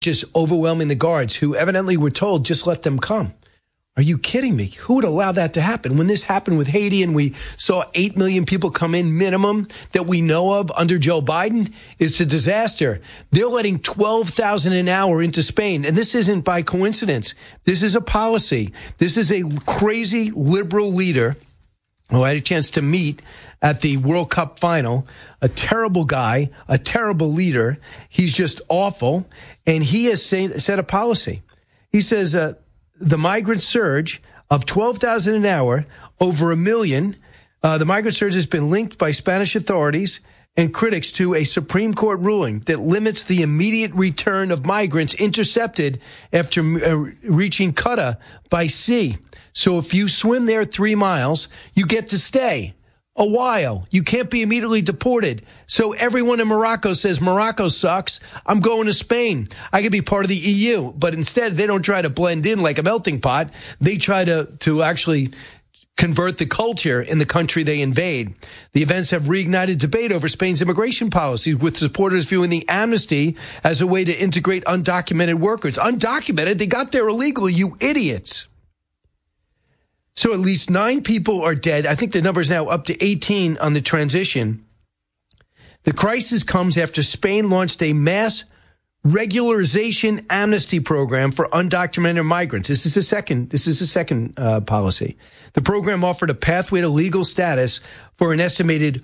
just overwhelming the guards, who evidently were told, just let them come. Are you kidding me? Who would allow that to happen? When this happened with Haiti and we saw 8 million people come in minimum that we know of under Joe Biden, it's a disaster. They're letting 12,000 an hour into Spain. And this isn't by coincidence. This is a policy. This is a crazy liberal leader who I had a chance to meet at the World Cup final, a terrible guy, a terrible leader. He's just awful. And he has set a policy. He says, the migrant surge of 12,000 an hour, over 1 million. The migrant surge has been linked by Spanish authorities and critics to a Supreme Court ruling that limits the immediate return of migrants intercepted after reaching Ceuta by sea. So if you swim there 3 miles, you get to stay a while. You can't be immediately deported. So everyone in Morocco says, Morocco sucks. I'm going to Spain. I could be part of the EU. But instead, they don't try to blend in like a melting pot. They try to actually convert the culture in the country they invade. The events have reignited debate over Spain's immigration policies, with supporters viewing the amnesty as a way to integrate undocumented workers. Undocumented? They got there illegally, you idiots. So at least 9 people are dead. I think the number is now up to 18 on the transition. The crisis comes after Spain launched a mass regularization amnesty program for undocumented migrants. This is the second policy. The program offered a pathway to legal status for an estimated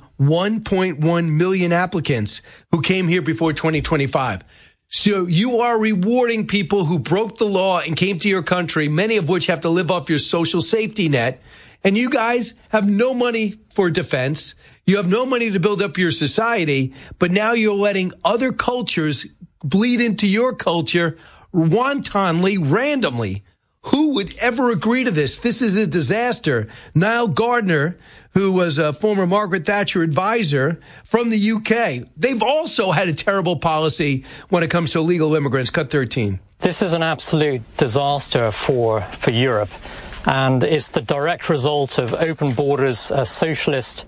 1.1 million applicants who came here before 2025. So you are rewarding people who broke the law and came to your country, many of which have to live off your social safety net. And you guys have no money for defense. You have no money to build up your society. But now you're letting other cultures bleed into your culture wantonly, randomly. Who would ever agree to this? This is a disaster. Niall Gardner, who was a former Margaret Thatcher advisor from the UK, they've also had a terrible policy when it comes to illegal immigrants. Cut 13. This is an absolute disaster for Europe, and it's the direct result of open borders, socialist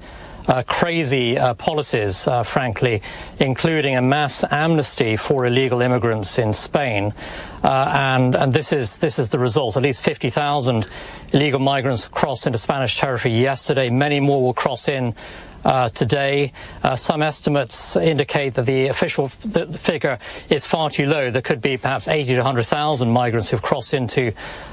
crazy policies, frankly, including a mass amnesty for illegal immigrants in Spain. And this is the result. At least 50,000 illegal migrants crossed into Spanish territory yesterday. Many more will cross in today. Some estimates indicate that the official figure is far too low. There could be perhaps 80 to 100,000 migrants who've crossed into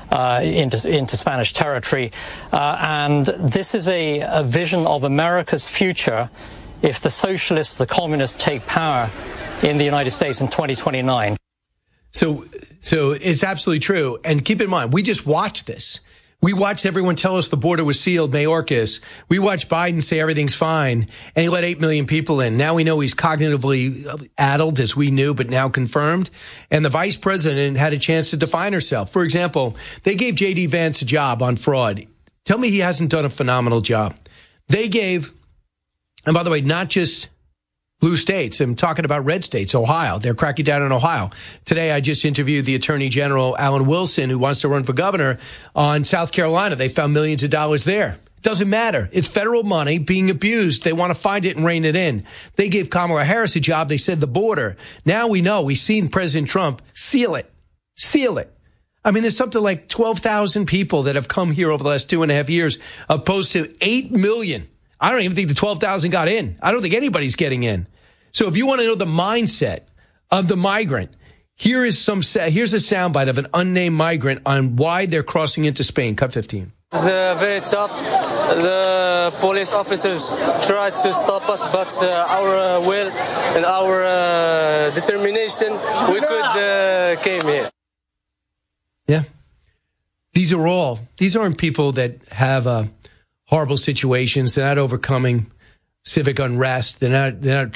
Spanish territory. And this is a vision of America's future if the socialists, the communists take power in the United States in 2029. So it's absolutely true. And keep in mind, we just watched this. We watched everyone tell us the border was sealed, Mayorkas. We watched Biden say everything's fine, and he let 8 million people in. Now we know he's cognitively addled, as we knew, but now confirmed. And the vice president had a chance to define herself. For example, they gave J.D. Vance a job on fraud. Tell me he hasn't done a phenomenal job. They gave, and by the way, not just blue states. I'm talking about red states, Ohio. They're cracking down on Ohio. Today, I just interviewed the Attorney General, Alan Wilson, who wants to run for governor on South Carolina. They found millions of dollars there. It doesn't matter. It's federal money being abused. They want to find it and rein it in. They gave Kamala Harris a job. They said the border. Now we know. We've seen President Trump seal it. Seal it. I mean, there's something like 12,000 people that have come here over the last 2.5 years, opposed to 8 million. I don't even think the 12,000 got in. I don't think anybody's getting in. So if you want to know the mindset of the migrant, here's a soundbite of an unnamed migrant on why they're crossing into Spain. Cut 15. It's very tough. The police officers tried to stop us, but our will and our determination, we could came here. Yeah. These aren't people that have horrible situations. They're not overcoming civic unrest. They're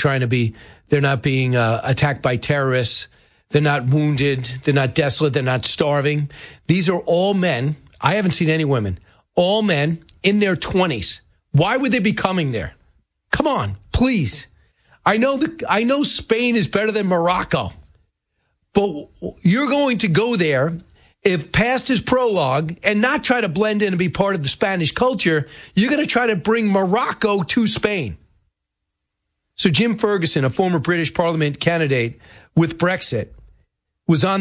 not being attacked by terrorists. They're not wounded. They're not desolate. They're not starving. These are all men. I haven't seen any women. All men in their 20s. Why would they be coming there? Come on, please. I know Spain is better than Morocco, but you're going to go there if past his prologue and not try to blend in and be part of the Spanish culture. You're going to try to bring Morocco to Spain. So Jim Ferguson, a former British Parliament candidate with Brexit, was on